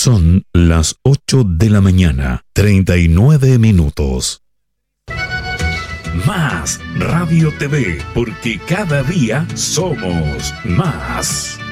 Son las 8 de la mañana, 39 minutos. Más Radio TV, porque cada día somos más.